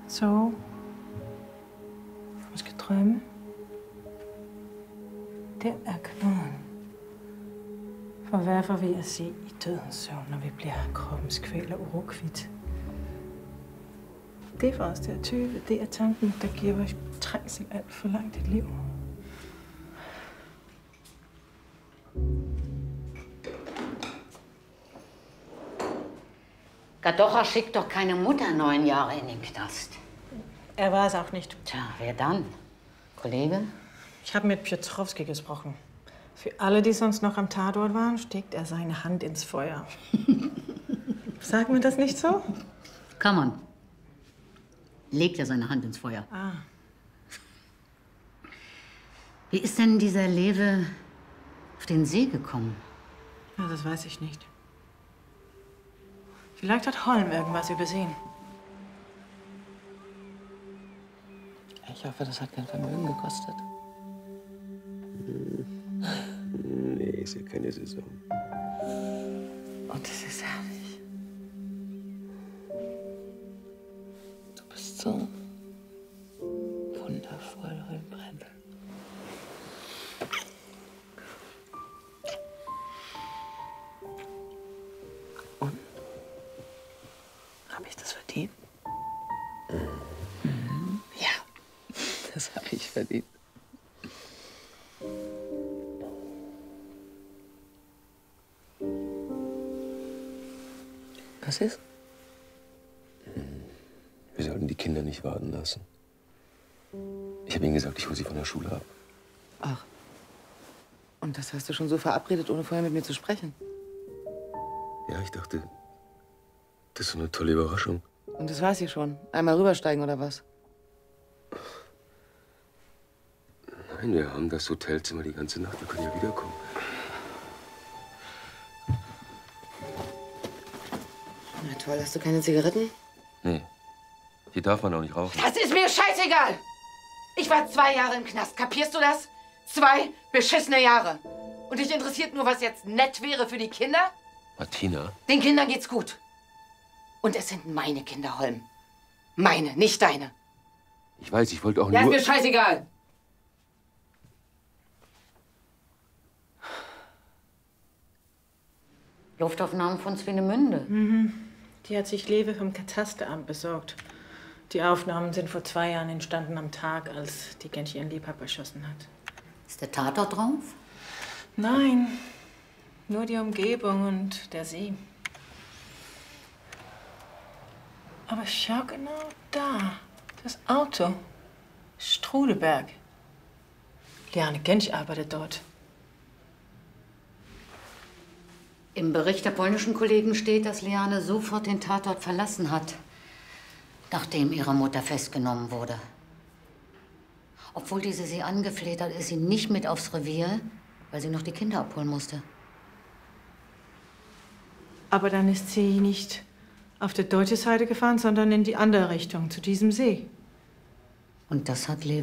Så. Du skal drømme. Den er knuden. For hvad får vi at se i dødens søvn, når vi bliver kroppens kvæl og urokvidt? Det for os, der tøve, det er tanken, der giver vores trængsel alt for langt et liv. Gadocha schickt doch keine Mutter 9 Jahre in den Knast. Er war es auch nicht. Tja, wer dann? Kollege? Ich habe mit Piotrowski gesprochen. Für alle, die sonst noch am Tatort waren, steckt er seine Hand ins Feuer. Sagt man das nicht so? Kann man. Legt er seine Hand ins Feuer. Ah. Wie ist denn dieser Lewe auf den See gekommen? Ja, das weiß ich nicht. Vielleicht hat Holm irgendwas übersehen. Ich hoffe, das hat kein Vermögen gekostet. Nee, ist ja keine Saison. Und das ist herrlich. Du bist so wundervoll, Holmbrand. Und? Habe ich das verdient? Mhm. Ja, das habe ich verdient. Was ist? Wir sollten die Kinder nicht warten lassen. Ich habe ihnen gesagt, ich hole sie von der Schule ab. Ach. Und das hast du schon so verabredet, ohne vorher mit mir zu sprechen? Ja, ich dachte, das ist so eine tolle Überraschung. Und das weiß ich schon. Einmal rübersteigen oder was? Nein, wir haben das Hotelzimmer die ganze Nacht. Wir können ja wiederkommen. Na toll, hast du keine Zigaretten? Nee, hier darf man auch nicht rauchen. Das ist mir scheißegal! Ich war 2 Jahre im Knast, kapierst du das? 2 beschissene Jahre. Und dich interessiert nur, was jetzt nett wäre für die Kinder? Martina? Den Kindern geht's gut. Und es sind meine Kinder, Holm. Meine, nicht deine. Ich weiß, ich wollte auch Ja, ist nur... mir scheißegal. Luftaufnahmen von Swinemünde. Die hat sich Lewe vom Katasteramt besorgt. Die Aufnahmen sind vor 2 Jahren entstanden am Tag, als die Gensch ihren Liebhaber erschossen hat. Ist der Tatort drauf? Nein, nur die Umgebung und der See. Aber schau genau da, das Auto. Strudelberg. Liane Gensch arbeitet dort. Im Bericht der polnischen Kollegen steht, dass Liane sofort den Tatort verlassen hat, nachdem ihre Mutter festgenommen wurde. Obwohl diese sie angefleht hat, ist sie nicht mit aufs Revier, weil sie noch die Kinder abholen musste. Aber dann ist sie nicht auf die deutsche Seite gefahren, sondern in die andere Richtung, zu diesem See. Und das hat Lewe